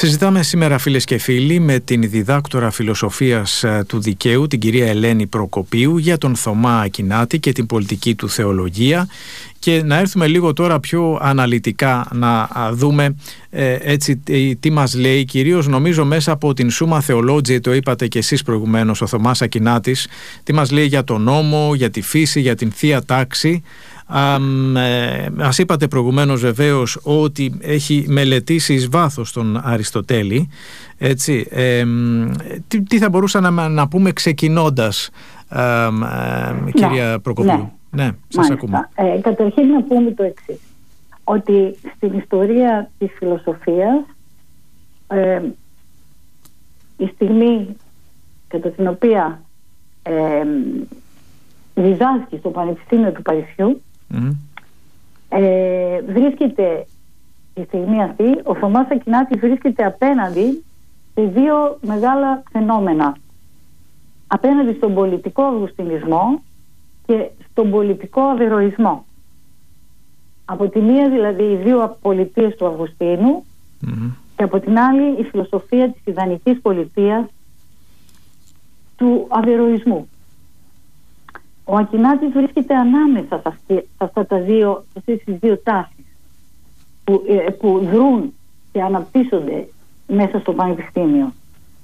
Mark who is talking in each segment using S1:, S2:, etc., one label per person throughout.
S1: Συζητάμε σήμερα, φίλες και φίλοι, με την διδάκτορα φιλοσοφίας του δικαίου, την κυρία Ελένη Προκοπίου, για τον Θωμά Ακινάτη και την πολιτική του θεολογία, και να έρθουμε λίγο τώρα πιο αναλυτικά να δούμε έτσι τι μας λέει, κυρίως νομίζω μέσα από την Summa Theologiae, το είπατε και εσείς προηγουμένως, ο Θωμάς Ακινάτης, τι μας λέει για τον νόμο, για τη φύση, για την θεία τάξη. Μας είπατε προηγουμένως βεβαίως ότι έχει μελετήσει εις βάθος τον Αριστοτέλη, έτσι. Τι θα μπορούσαμε να πούμε ξεκινώντας, κυρία Προκοπίου? Ναι, σας ακούμε.
S2: Καταρχήν να πούμε το εξής, ότι στην ιστορία της φιλοσοφίας η στιγμή κατά την οποία διδάσκει στο Πανεπιστήμιο του Παρισιού, βρίσκεται τη στιγμή αυτή, ο Θωμάς Ακινάτης βρίσκεται απέναντι σε δύο μεγάλα φαινόμενα. Απέναντι στον πολιτικό αυγουστινισμό και στον πολιτικό αβεροϊσμό. Από τη μία δηλαδή οι δύο απολυτίες του Αυγουστίνου, και από την άλλη η φιλοσοφία της ιδανικής πολιτείας του αβεροϊσμού. Ο Ακινάτης βρίσκεται ανάμεσα σε αυτές τις δύο τάσεις που δρούν και αναπτύσσονται μέσα στο Πανεπιστήμιο.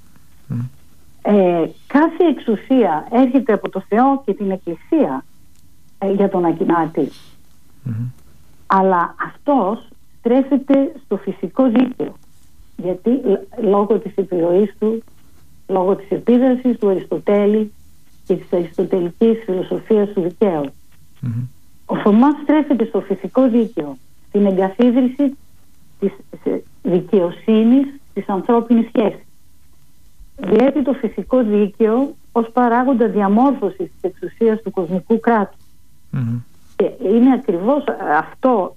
S2: Κάθε εξουσία έρχεται από το Θεό και την Εκκλησία για τον Ακινάτη. Αλλά αυτός στρέφεται στο φυσικό δίκαιο, γιατί λόγω της επιρροής του, λόγω της επίδρασης του Αριστοτέλη και της αριστοτελικής φιλοσοφίας του δικαίου. Ο Θωμάς στρέφεται στο φυσικό δίκαιο, στην εγκαθίδρυση της δικαιοσύνης της ανθρώπινης σχέσης. Βλέπει το φυσικό δίκαιο ως παράγοντα διαμόρφωσης της εξουσίας του κοσμικού κράτους. Και είναι ακριβώς αυτό,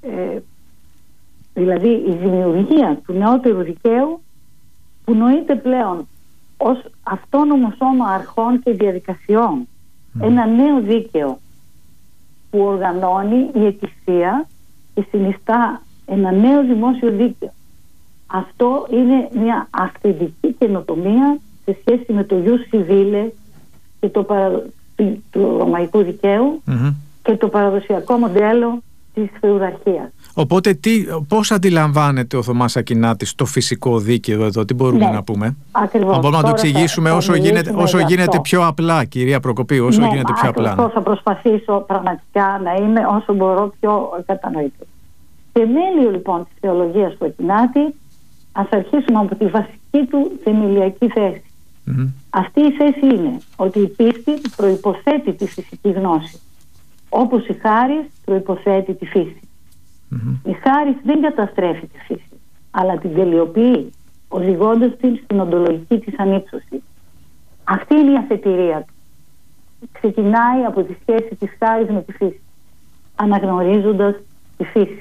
S2: δηλαδή η δημιουργία του νεότερου δικαίου, που νοείται πλέον ως αυτόνομο σώμα αρχών και διαδικασιών. Ένα νέο δίκαιο που οργανώνει η Εκκλησία και συνιστά ένα νέο δημόσιο δίκαιο. Αυτό είναι μια αυθεντική καινοτομία σε σχέση με το ius civile και του ρωμαϊκού δικαίου και το παραδοσιακό μοντέλο της φεουδαρχίας.
S1: Οπότε πώς αντιλαμβάνεται ο Θωμάς Ακινάτης το φυσικό δίκαιο εδώ, τι μπορούμε να πούμε?
S2: Ακριβώς.
S1: Μπορούμε να το εξηγήσουμε όσο γίνεται πιο απλά, κυρία Προκοπίου, όσο γίνεται πιο απλά.
S2: Θα προσπαθήσω πραγματικά να είμαι όσο μπορώ πιο κατανοητή. Θεμέλιο λοιπόν της θεολογίας του Ακινάτη, ας αρχίσουμε από τη βασική του θεμελιακή θέση. Αυτή η θέση είναι ότι η πίστη προϋποθέτει τη φυσική γνώση, όπως η χάρις προϋποθέτει τη φύση. Η χάρις δεν καταστρέφει τη φύση, αλλά την τελειοποιεί, οδηγώντας την στην οντολογική της ανύψωση. Αυτή είναι η αφετηρία του. Ξεκινάει από τη σχέση της χάρις με τη φύση, αναγνωρίζοντας τη φύση.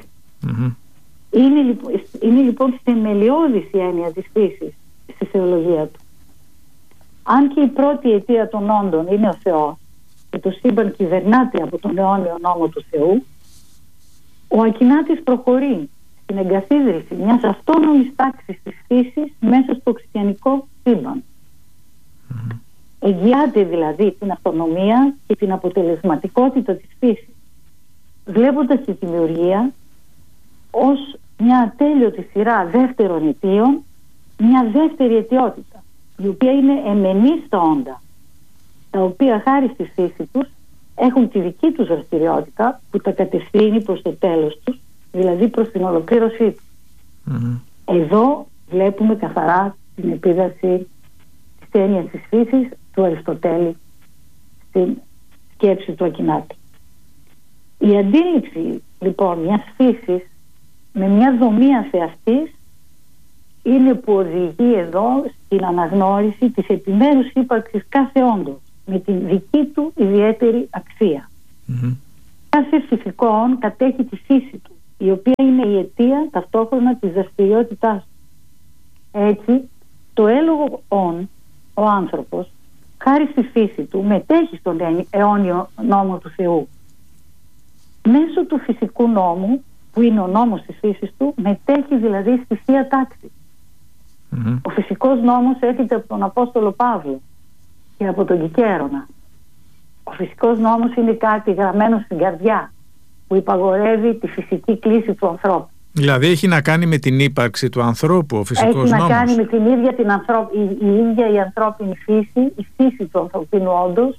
S2: Είναι λοιπόν θεμελιώδης η έννοια της φύσης στη θεολογία του. Αν και η πρώτη αιτία των όντων είναι ο Θεός και το σύμπαν κυβερνάται από τον αιώνιο νόμο του Θεού, ο Ακινάτης προχωρεί στην εγκαθίδρυση μιας αυτόνομης τάξης της φύσης μέσα στο χριστιανικό σύμπαν. Εγγυάται δηλαδή την αυτονομία και την αποτελεσματικότητα της φύσης, βλέποντας τη δημιουργία ως μια ατέλειωτη σειρά δεύτερων αιτίων, μια δεύτερη αιτιότητα, η οποία είναι εμενή στα όντα, τα οποία χάρη στη φύση τους έχουν τη δική τους δραστηριότητα που τα κατευθύνει προς το τέλος τους, δηλαδή προς την ολοκλήρωσή τους. Εδώ βλέπουμε καθαρά την επίδραση της έννοιας της φύσης του Αριστοτέλη στην σκέψη του Ακινάτη. Η αντίληψη λοιπόν μιας φύσης με μια δομή αφεαυτής είναι που οδηγεί εδώ στην αναγνώριση της επιμέρους ύπαρξης κάθε όντος με την δική του ιδιαίτερη αξία. Κάθε φυσικό όν κατέχει τη φύση του, η οποία είναι η αιτία ταυτόχρονα της δραστηριότητάς του. Έτσι, το έλογο όν, ο άνθρωπος, χάρη στη φύση του, μετέχει στον αιώνιο νόμο του Θεού. Μέσω του φυσικού νόμου, που είναι ο νόμος της φύσης του, μετέχει δηλαδή στη θεία τάξη. Ο φυσικός νόμος έρχεται από τον Απόστολο Παύλο και από τον Κικαίρονα. Ο φυσικός νόμος είναι κάτι γραμμένο στην καρδιά που υπαγορεύει τη φυσική κλίση του ανθρώπου.
S1: Δηλαδή έχει να κάνει με την ύπαρξη του ανθρώπου ο φυσικός νόμος.
S2: Έχει να κάνει με την ίδια η ίδια η ανθρώπινη φύση, η φύση του ανθρωπίνου όντως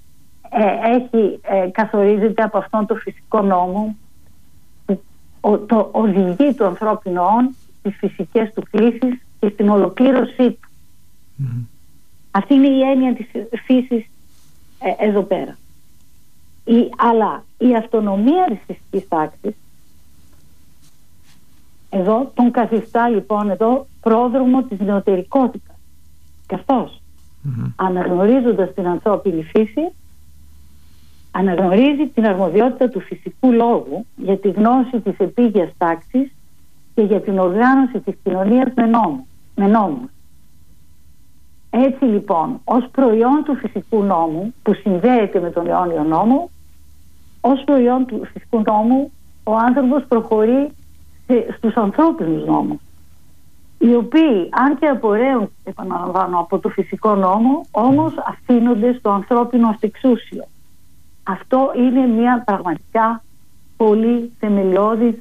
S2: καθορίζεται από αυτόν τον φυσικό νόμο που οδηγεί το ανθρώπινο όν στις φυσικές του κλίσεις και στην ολοκλήρωσή του. Αυτή είναι η έννοια της φύσης εδώ πέρα. Αλλά η αυτονομία της φυσικής τάξης εδώ τον καθιστά λοιπόν εδώ πρόδρομο της νεωτερικότητας, καθώς αναγνωρίζοντας την ανθρώπινη φύση αναγνωρίζει την αρμοδιότητα του φυσικού λόγου για τη γνώση της επίγειας τάξης και για την οργάνωση της κοινωνίας με νόμους. Έτσι λοιπόν, ως προϊόν του φυσικού νόμου που συνδέεται με τον αιώνιο νόμο, ως προϊόν του φυσικού νόμου ο άνθρωπος προχωρεί στους ανθρώπινους νόμους, οι οποίοι αν και απορρέουν, επαναλαμβάνω, από το φυσικό νόμο, όμως αφήνονται στο ανθρώπινο αστεξούσιο. Αυτό είναι μια πραγματικά πολύ θεμελιώδης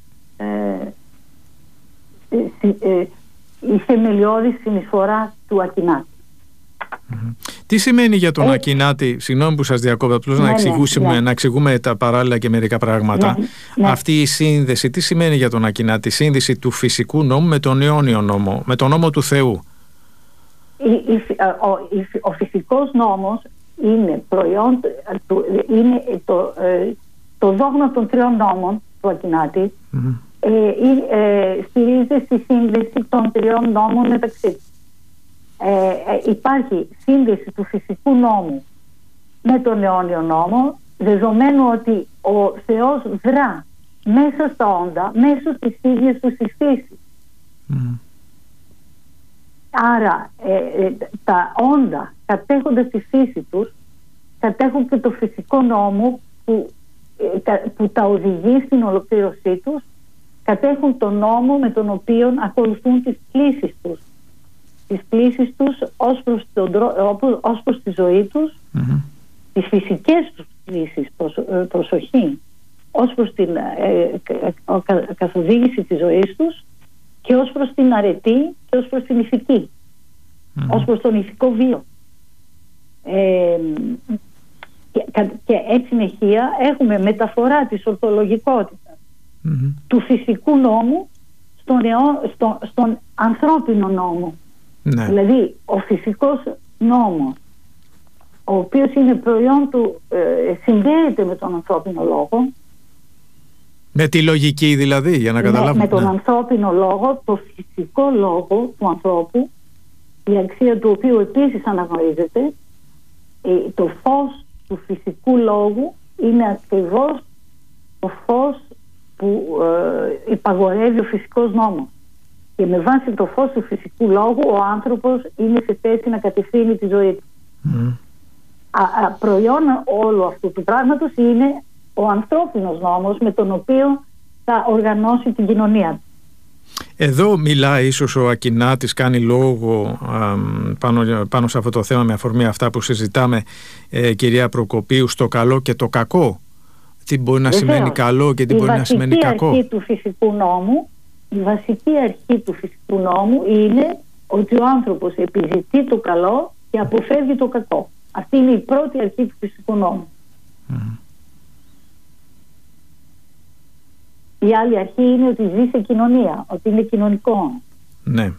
S2: η θεμελιώδης συνεισφορά του Ακινάτη.
S1: Τι σημαίνει για τον Ακινάτη, συγγνώμη που σας διακόπτω, απλώς να εξηγούμε τα παράλληλα και μερικά πράγματα. Αυτή η σύνδεση, τι σημαίνει για τον Ακινάτη, η σύνδεση του φυσικού νόμου με τον αιώνιο νόμο, με τον νόμο του Θεού?
S2: Ο φυσικός νόμος είναι προϊόν, είναι το δόγμα των τριών νόμων του Ακινάτη. Στηρίζεται στη σύνδεση των τριών νόμων μεταξύ τους. Υπάρχει σύνδεση του φυσικού νόμου με τον αιώνιο νόμο, δεδομένου ότι ο Θεός δρά μέσα στα όντα, μέσω στις ίδιες τους τις φύσεις. Άρα τα όντα, κατέχοντας τη φύση τους, κατέχουν και το φυσικό νόμο που τα οδηγεί στην ολοκλήρωσή τους, κατέχουν τον νόμο με τον οποίο ακολουθούν τις κλίσεις τους. Τις κλίσεις τους ως προς τη ζωή τους, τις φυσικές τους κλίσεις, προσοχή, ως προς την καθοδήγηση της ζωής τους και ως προς την αρετή και ως προς την ηθική, ως προς τον ηθικό βίο. Και έτσι συνεχεία έχουμε μεταφορά της ορθολογικότητας του φυσικού νόμου στον ανθρώπινο νόμο. Δηλαδή ο φυσικός νόμος, ο οποίος είναι προϊόν του, συνδέεται με τον ανθρώπινο λόγο,
S1: με τη λογική δηλαδή, για να καταλάβουμε.
S2: Με τον ανθρώπινο λόγο, το φυσικό λόγο του ανθρώπου, η αξία του οποίου επίσης αναγνωρίζεται. Το φως του φυσικού λόγου είναι ακριβώς το φως που υπαγορεύει ο φυσικός νόμος. Και με βάση το φως του φυσικού λόγου ο άνθρωπος είναι σε θέση να κατευθύνει τη ζωή του. Προϊόν όλου αυτού του πράγματος είναι ο ανθρώπινος νόμος με τον οποίο θα οργανώσει την κοινωνία του.
S1: Εδώ μιλάει ίσως ο Ακινάτης, κάνει λόγο πάνω σε αυτό το θέμα με αφορμή αυτά που συζητάμε, κυρία Προκοπίου, στο καλό και το κακό. Τι μπορεί να σημαίνει καλό και τι μπορεί να σημαίνει κακό.
S2: Η βασική αρχή του φυσικού νόμου είναι ότι ο άνθρωπος επιζητεί το καλό και αποφεύγει το κακό. Αυτή είναι η πρώτη αρχή του φυσικού νόμου. Η άλλη αρχή είναι ότι ζει σε κοινωνία, ότι είναι κοινωνικό.
S1: Ναι.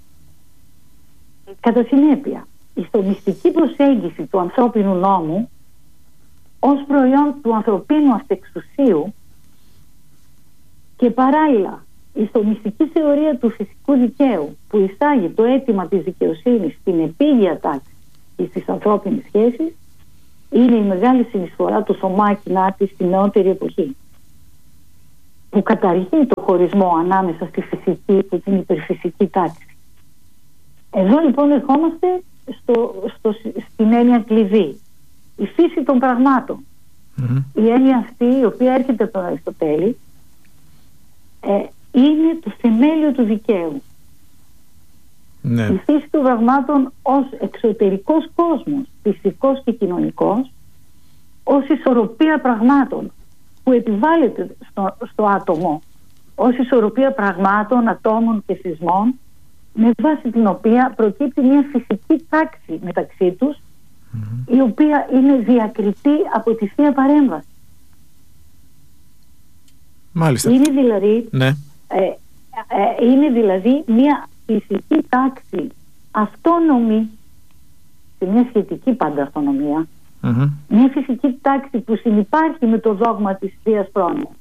S2: Κατά συνέπεια, η στομιστική προσέγγιση του ανθρώπινου νόμου ως προϊόν του ανθρωπίνου αυτεξουσίου και παράλληλα η στομιστική θεωρία του φυσικού δικαίου που εισάγει το αίτημα της δικαιοσύνης στην επίγεια τάξη και στις ανθρώπινες σχέσεις είναι η μεγάλη συνεισφορά του Θωμά Ακινάτη στη νεότερη εποχή, που καταργεί το χωρισμό ανάμεσα στη φυσική και την υπερφυσική τάξη. Εδώ λοιπόν ερχόμαστε στην έννοια κλειδί, η φύση των πραγμάτων. Η έννοια αυτή, η οποία έρχεται από τον Αριστοτέλη, είναι το θεμέλιο του δικαίου.
S1: Ναι.
S2: Η φύση των πραγμάτων ως εξωτερικός κόσμος, φυσικός και κοινωνικός, ως ισορροπία πραγμάτων που επιβάλλεται στο άτομο, ως ισορροπία πραγμάτων, ατόμων και θεσμών, με βάση την οποία προκύπτει μια φυσική τάξη μεταξύ τους, η οποία είναι διακριτή από τη Θεία Παρέμβαση.
S1: Μάλιστα.
S2: Είναι δηλαδή,
S1: ναι.
S2: Είναι δηλαδή μια φυσική τάξη αυτόνομη, σε μια σχετική πάντα αυτονομία, μια φυσική τάξη που συνυπάρχει με το δόγμα της Θείας Πρόνοιας.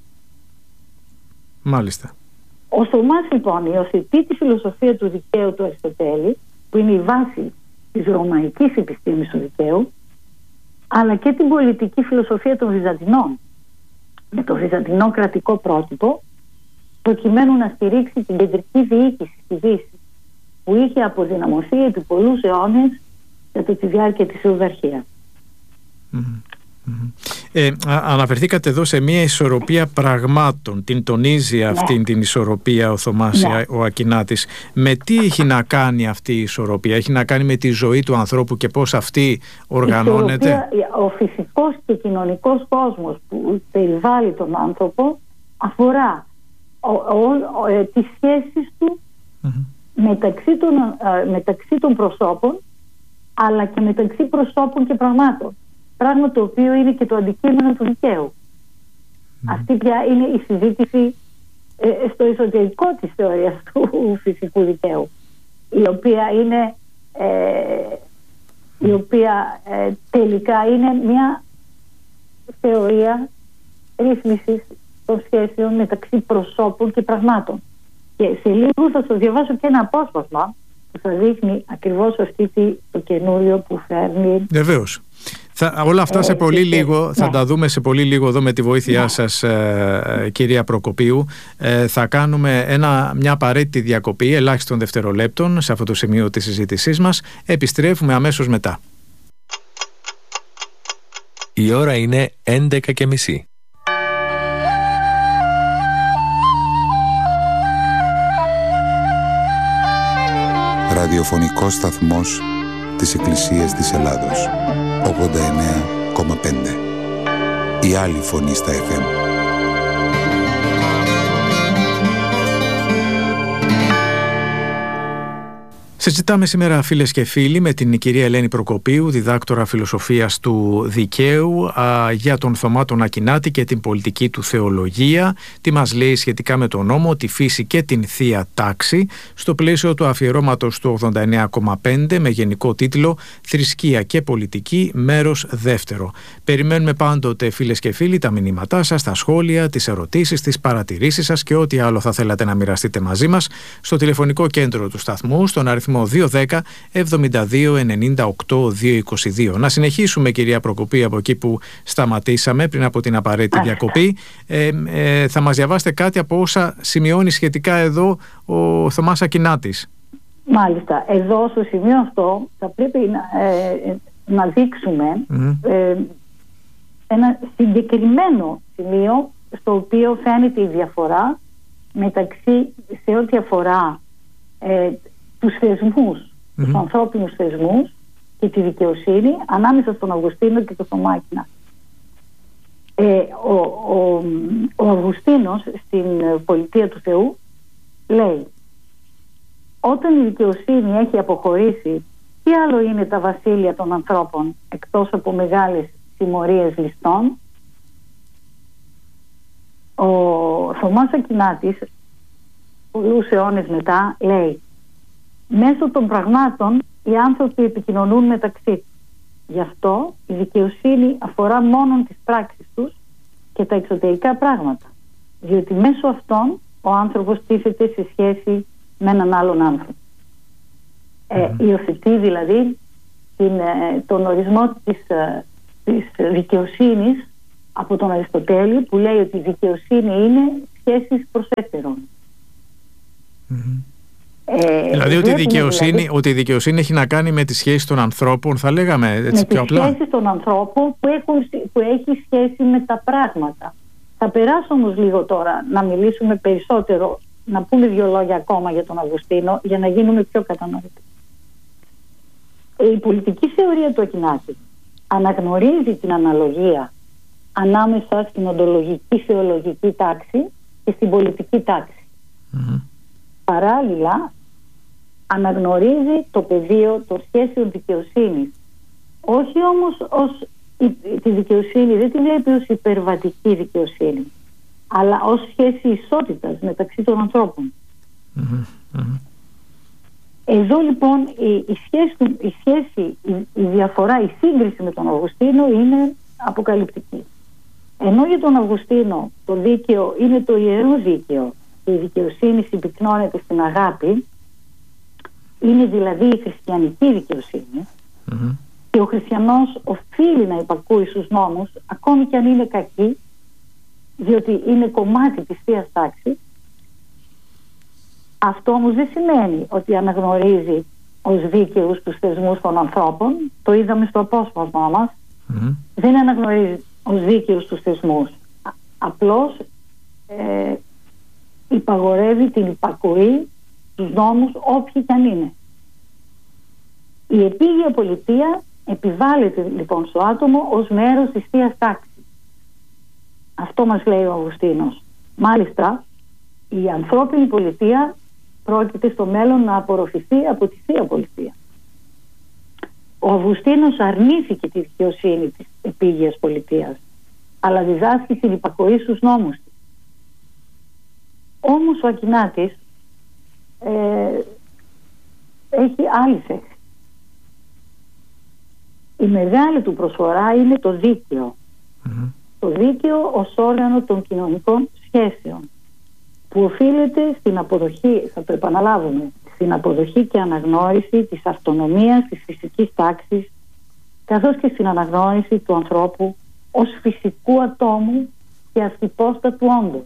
S1: Μάλιστα.
S2: Ο Θωμάς λοιπόν υιοθετεί τη φιλοσοφία του δικαίου του Αριστοτέλη, που είναι η βάση της ρωμαϊκής επιστήμης του δικαίου, αλλά και την πολιτική φιλοσοφία των Βυζαντινών, με το βυζαντινό κρατικό πρότυπο, προκειμένου να στηρίξει την κεντρική διοίκηση στη Δύση, που είχε αποδυναμωθεί επί πολλούς αιώνες κατά τη διάρκεια της Ιουδαρχίας.
S1: Αναφερθήκατε εδώ σε μια ισορροπία πραγμάτων. Την τονίζει αυτήν την ισορροπία ο Θωμάς ο Ακινάτης. Με τι έχει να κάνει αυτή η ισορροπία? Έχει να κάνει με τη ζωή του ανθρώπου και πώς αυτή οργανώνεται?
S2: Ο φυσικός και κοινωνικός κόσμος που περιβάλλει τον άνθρωπο αφορά τις σχέσεις του μεταξύ των προσώπων, αλλά και μεταξύ προσώπων και πραγμάτων. Πράγμα το οποίο είναι και το αντικείμενο του δικαίου. Αυτή πια είναι η συζήτηση στο εσωτερικό της θεωρίας του φυσικού δικαίου, η οποία τελικά είναι μια θεωρία ρύθμισης των σχέσεων μεταξύ προσώπων και πραγμάτων. Και σε λίγο θα σας διαβάσω και ένα απόσπασμα που θα δείχνει ακριβώς το καινούριο που φέρνει.
S1: Βεβαίως. Όλα αυτά σε πολύ λίγο, θα τα δούμε σε πολύ λίγο εδώ με τη βοήθειά σας, κυρία Προκοπίου. Θα κάνουμε μια απαραίτητη διακοπή ελάχιστων δευτερολέπτων σε αυτό το σημείο της συζήτησής μας. Επιστρέφουμε αμέσως μετά.
S3: Η ώρα είναι 11:30.
S4: Ραδιοφωνικός σταθμός της Εκκλησίας της Ελλάδος, 89,5. Η άλλη φωνή στα FM.
S1: Συζητάμε σήμερα, φίλες και φίλοι, με την κυρία Ελένη Προκοπίου, διδάκτορα φιλοσοφίας του δικαίου, για τον Θωμά τον Ακινάτη και την πολιτική του θεολογία. Τι μας λέει σχετικά με τον νόμο, τη φύση και την θεία τάξη, στο πλαίσιο του αφιερώματος του 89,5 με γενικό τίτλο «Θρησκεία και πολιτική, μέρος δεύτερο». Περιμένουμε πάντοτε, φίλες και φίλοι, τα μηνύματά σας, τα σχόλια, τις ερωτήσεις, τις παρατηρήσεις σας και ό,τι άλλο θα θέλατε να μοιραστείτε μαζί μας στο τηλεφωνικό κέντρο του σταθμού, στον αριθμό 210 72 98 222. Να συνεχίσουμε, κυρία Προκοπή, από εκεί που σταματήσαμε πριν από την απαραίτητη διακοπή. Θα μας διαβάσετε κάτι από όσα σημειώνει σχετικά εδώ ο Θωμάς Ακινάτης.
S2: Μάλιστα. Εδώ στο σημείο αυτό θα πρέπει να δείξουμε ένα συγκεκριμένο σημείο στο οποίο φαίνεται η διαφορά μεταξύ, σε ό,τι αφορά τους θεσμούς, τους ανθρώπινους θεσμούς και τη δικαιοσύνη ανάμεσα στον Αυγουστίνο και τον Θωμά Ακινάτη. Ο Αυγουστίνος στην Πολιτεία του Θεού λέει: όταν η δικαιοσύνη έχει αποχωρήσει, τι άλλο είναι τα βασίλεια των ανθρώπων εκτός από μεγάλες συμμορίες ληστών? Ο Θωμάς Ακινάτης πολλούς αιώνες μετά λέει: μέσω των πραγμάτων οι άνθρωποι επικοινωνούν μεταξύ τους. Γι' αυτό η δικαιοσύνη αφορά μόνο τις πράξεις τους και τα εξωτερικά πράγματα, διότι μέσω αυτών ο άνθρωπος τίθεται σε σχέση με έναν άλλον άνθρωπο. Υιοθετεί δηλαδή τον ορισμό της δικαιοσύνης από τον Αριστοτέλη, που λέει ότι η δικαιοσύνη είναι σχέσεις προσέφερων.
S1: Δηλαδή ότι η δικαιοσύνη έχει να κάνει με τις σχέσεις των ανθρώπων, θα λέγαμε έτσι πιο απλά. Με τις
S2: σχέσεις των ανθρώπων που έχει σχέση με τα πράγματα. Θα περάσω όμως λίγο τώρα να μιλήσουμε περισσότερο να πούμε 2 λόγια ακόμα για τον Αυγουστίνο για να γίνουμε πιο κατανοητοί. Η πολιτική θεωρία του Ακινάκη αναγνωρίζει την αναλογία ανάμεσα στην οντολογική θεολογική τάξη και στην πολιτική τάξη. Παράλληλα αναγνωρίζει το πεδίο των σχέσεων δικαιοσύνης, όχι όμως τη δικαιοσύνη δεν τη βλέπει ως υπερβατική δικαιοσύνη, αλλά ως σχέση ισότητας μεταξύ των ανθρώπων. Εδώ λοιπόν η διαφορά, η σύγκριση με τον Αυγουστίνο είναι αποκαλυπτική. Ενώ για τον Αυγουστίνο το δίκαιο είναι το ιερό δίκαιο και η δικαιοσύνη συμπυκνώνεται στην αγάπη, είναι δηλαδή η χριστιανική δικαιοσύνη, και ο χριστιανός οφείλει να υπακούει στους νόμους ακόμη και αν είναι κακοί, διότι είναι κομμάτι της Θείας τάξης. Αυτό όμως δεν σημαίνει ότι αναγνωρίζει ως δίκαιους τους θεσμούς των ανθρώπων. Το είδαμε στο απόσπασμά μας. Δεν αναγνωρίζει ως δίκαιους τους θεσμούς. Απλώς υπαγορεύει την υπακοή στους νόμους όποιοι κι αν είναι. Η επίγεια πολιτεία επιβάλλεται λοιπόν στο άτομο ως μέρος της Θείας τάξης. Αυτό μας λέει ο Αυγουστίνος. Μάλιστα η ανθρώπινη πολιτεία πρόκειται στο μέλλον να απορροφηθεί από τη Θεία Πολιτεία. Ο Αυγουστίνος αρνήθηκε τη δικαιοσύνη της επίγειας πολιτείας, αλλά διδάσκει την υπακοή στους νόμους της. Όμως ο Ακινάτης έχει άλλη θέση. Η μεγάλη του προσφορά είναι το δίκαιο. Το δίκαιο ως όργανο των κοινωνικών σχέσεων, που οφείλεται στην αποδοχή, θα το επαναλάβουμε, στην αποδοχή και αναγνώριση της αυτονομίας της φυσικής τάξης, καθώς και στην αναγνώριση του ανθρώπου ως φυσικού ατόμου και αυτυπόστατου όντως,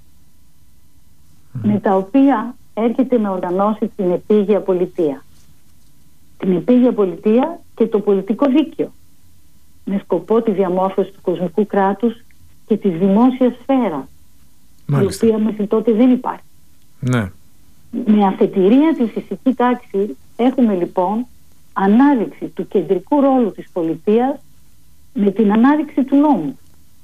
S2: με τα οποία έρχεται να οργανώσει την επίγεια πολιτεία. Την επίγεια πολιτεία και το πολιτικό δίκαιο, με σκοπό τη διαμόρφωση του κοσμικού κράτους και της δημόσιας σφαίρας, η οποία μέχρι τότε δεν υπάρχει.
S1: Ναι.
S2: Με αφετηρία τη φυσική τάξη έχουμε λοιπόν ανάδειξη του κεντρικού ρόλου της πολιτείας με την ανάδειξη του νόμου.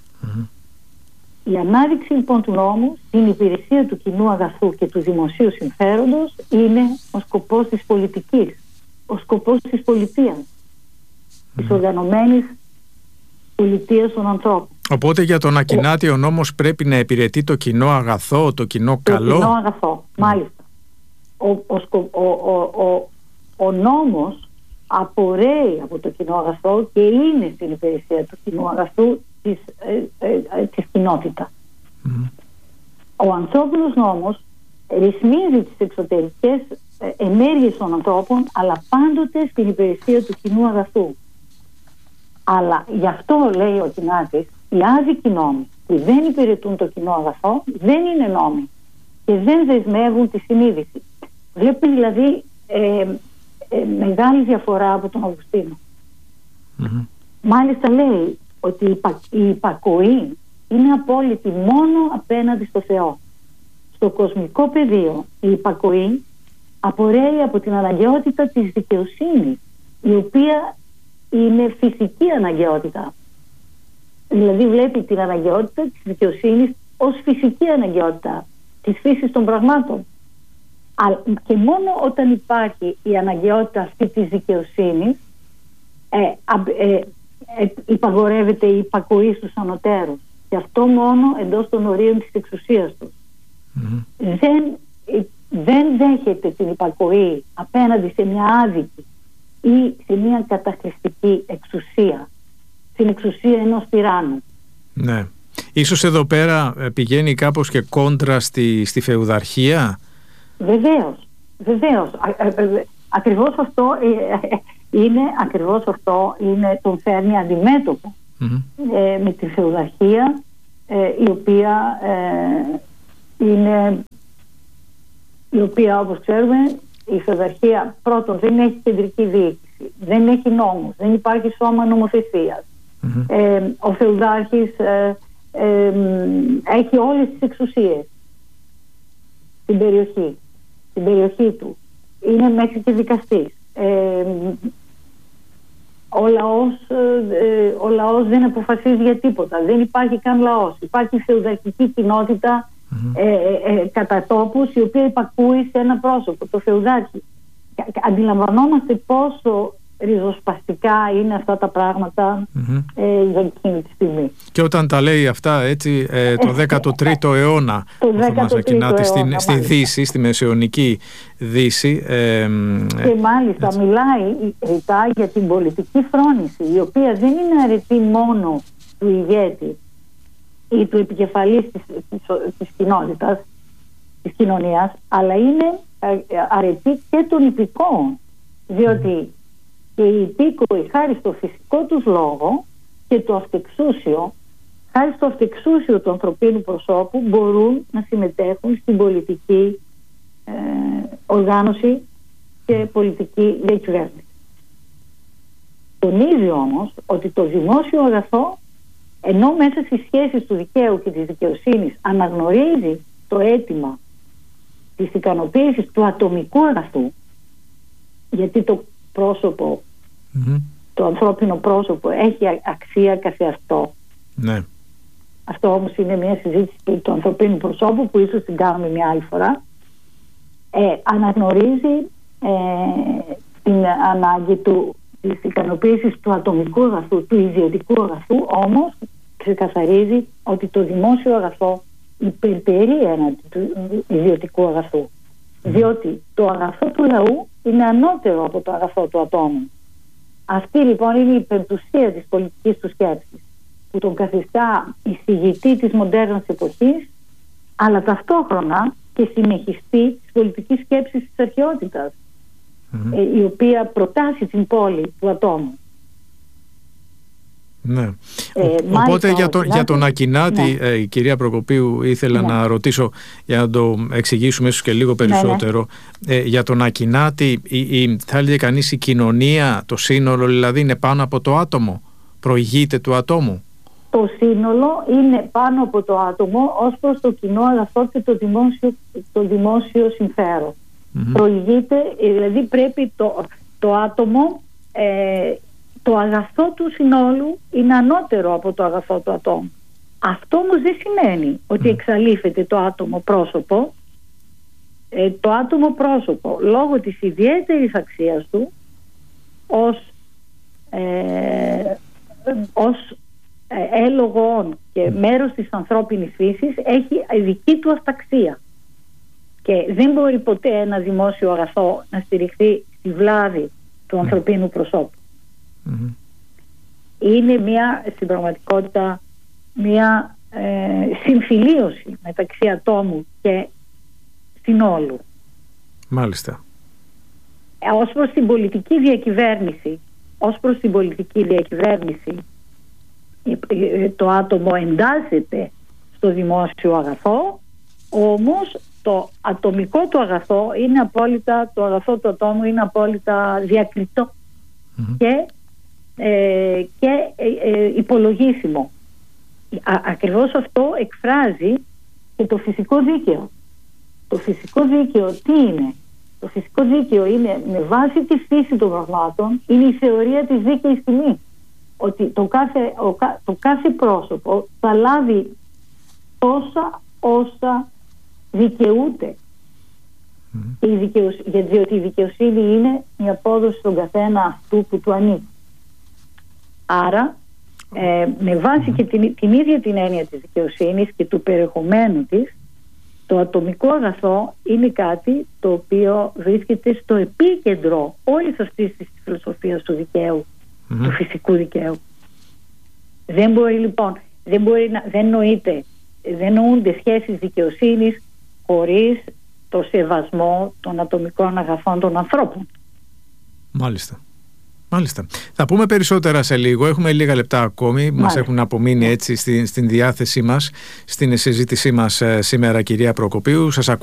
S2: Η ανάδειξη λοιπόν του νόμου στην υπηρεσία του κοινού αγαθού και του δημοσίου συμφέροντος είναι ο σκοπός της πολιτικής, ο σκοπός της πολιτείας, της οργανωμένης πολιτείας των ανθρώπων. Οπότε για τον Ακινάτη ο νόμος πρέπει να υπηρετεί το κοινό αγαθό, το κοινό καλό. Το κοινό αγαθό, μάλιστα. Ο νόμος απορρέει από το κοινό αγαθό και είναι στην υπηρεσία του κοινού αγαθού της κοινότητας. Ο ανθρώπινος νόμος ρυθμίζει τις εξωτερικές ενέργειες των ανθρώπων, αλλά πάντοτε στην υπηρεσία του κοινού αγαθού. Αλλά γι' αυτό λέει ο Ακινάτης, οι άδικοι νόμοι που δεν υπηρετούν το κοινό αγαθό δεν είναι νόμοι και δεν δεσμεύουν τη συνείδηση. Βλέπει δηλαδή μεγάλη διαφορά από τον Αυγουστίνο. Μάλιστα λέει ότι η υπακοή είναι απόλυτη μόνο απέναντι στο Θεό. Στο κοσμικό πεδίο η υπακοή απορρέει από την αναγκαιότητα της δικαιοσύνης, η οποία είναι φυσική αναγκαιότητα. Δηλαδή βλέπει την αναγκαιότητα της δικαιοσύνης ως φυσική αναγκαιότητα της φύσης των πραγμάτων. Και μόνο όταν υπάρχει η αναγκαιότητα αυτή της δικαιοσύνης υπαγορεύεται η υπακοή στους ανωτέρους, και αυτό μόνο εντός των ορίων της εξουσίας τους. Δεν δέχεται την υπακοή απέναντι σε μια άδικη ή σε μια καταχρηστική εξουσία, στην εξουσία ενός τυράννου. Ναι. Ίσως εδώ πέρα πηγαίνει κάπως και κόντρα στη φεουδαρχία. Βεβαίως. Ακριβώς αυτό είναι, τον φέρνει αντιμέτωπο με τη φεουδαρχία, η οποία όπως ξέρουμε, η φεουδαρχία πρώτον δεν έχει κεντρική διοίκηση, δεν έχει νόμους, δεν υπάρχει σώμα νομοθεσίας. Ο φεουδάρχης έχει όλες τις εξουσίες. στην περιοχή του. Είναι μέχρι και δικαστής. Ο λαός δεν αποφασίζει για τίποτα. Δεν υπάρχει καν λαός. Υπάρχει φεουδαρχική κοινότητα κατά τόπους, η οποία υπακούει σε ένα πρόσωπο, το φεουδάρχη. Αντιλαμβανόμαστε πόσο ριζοσπαστικά είναι αυτά τα πράγματα για εκείνη τη στιγμή.
S1: Και όταν τα λέει αυτά έτσι το 13ο αιώνα, ο Θωμάς Ακινάτης στη Δύση, στη Μεσαιωνική Δύση.
S2: Και μάλιστα μιλάει ρητά για την πολιτική φρόνηση, η οποία δεν είναι αρετή μόνο του ηγέτη ή του επικεφαλής της κοινότητας, της κοινωνίας, αλλά είναι αρετή και των υπηκόων, διότι και οι υπήκοοι, χάρη στο φυσικό τους λόγο και το αυτεξούσιο, χάρη στο αυτεξούσιο του ανθρωπίνου προσώπου, μπορούν να συμμετέχουν στην πολιτική οργάνωση και πολιτική διακυβέρνηση. Τονίζει όμως ότι το δημόσιο αγαθό, ενώ μέσα στις σχέσεις του δικαίου και της δικαιοσύνης αναγνωρίζει το αίτημα της ικανοποίησης του ατομικού αγαθού, γιατί το πρόσωπο, το ανθρώπινο πρόσωπο έχει αξία καθεαυτό.
S1: Ναι.
S2: Αυτό όμως είναι μια συζήτηση του ανθρωπίνου προσώπου που ίσως την κάνουμε μια άλλη φορά. Αναγνωρίζει την ανάγκη της ικανοποίησης του ατομικού αγαθού, του ιδιωτικού αγαθού, όμως ξεκαθαρίζει ότι το δημόσιο αγαθό υπερτερεί έναντι του ιδιωτικού αγαθού, διότι το αγαθό του λαού είναι ανώτερο από το αγαθό του ατόμου. Αυτή λοιπόν είναι η υπερτουσία της πολιτικής του σκέψης, που τον καθιστά εισηγητή της μοντέρνας εποχής, αλλά ταυτόχρονα και συνεχιστή της πολιτικής σκέψης της αρχαιότητας, η οποία προτάσει την πόλη του ατόμου.
S1: Ναι. Οπότε για τον Ακινάτη, η κυρία Προκοπίου, ήθελα να ρωτήσω, για να το εξηγήσουμε ίσως και λίγο περισσότερο. Για τον Ακινάτη, θα έλεγε κανείς, η κοινωνία, το σύνολο δηλαδή, είναι πάνω από το άτομο, προηγείται του ατόμου.
S2: Το σύνολο είναι πάνω από το άτομο ως προς το κοινό αγαθό και το δημόσιο συμφέρον. Προηγείται, δηλαδή πρέπει το άτομο, το αγαθό του συνόλου είναι ανώτερο από το αγαθό του ατόμου. Αυτό όμως δεν σημαίνει ότι εξαλείφεται το άτομο πρόσωπο. Το άτομο πρόσωπο, λόγω της ιδιαίτερης αξίας του ως έλογον και μέρος της ανθρώπινης φύσης, έχει δική του αυταξία. Και δεν μπορεί ποτέ ένα δημόσιο αγαθό να στηριχθεί στη βλάβη του ανθρωπίνου προσώπου. Είναι στην πραγματικότητα μια συμφιλίωση μεταξύ ατόμου και συνόλου.
S1: Μάλιστα.
S2: Ως προς την πολιτική διακυβέρνηση, το άτομο εντάσσεται στο δημόσιο αγαθό, όμως το ατομικό του αγαθό είναι απόλυτα, το αγαθό του ατόμου είναι απόλυτα διακριτό και υπολογίσιμο. Ακριβώς αυτό εκφράζει και το φυσικό δίκαιο. Το φυσικό δίκαιο τι είναι? Το φυσικό δίκαιο είναι, με βάση τη φύση των πραγμάτων, είναι η θεωρία της δίκαιης τιμής. Ότι το κάθε πρόσωπο θα λάβει τόσα όσα δικαιούται. Διότι η δικαιοσύνη είναι η απόδοση στον καθένα αυτού που του ανήκει. Άρα με βάση και την ίδια την έννοια της δικαιοσύνης και του περιεχομένου της, το ατομικό αγαθό είναι κάτι το οποίο βρίσκεται στο επίκεντρο όλης αυτής της φιλοσοφίας του δικαίου, του φυσικού δικαίου. Δεν μπορεί λοιπόν, δεν νοούνται σχέσεις δικαιοσύνης χωρίς το σεβασμό των ατομικών αγαθών των ανθρώπων.
S1: Μάλιστα. Θα πούμε περισσότερα σε λίγο. Έχουμε λίγα λεπτά ακόμη. Μας έχουν απομείνει έτσι στην διάθεσή μας, στην συζήτησή μας σήμερα, κυρία Προκοπίου. Σας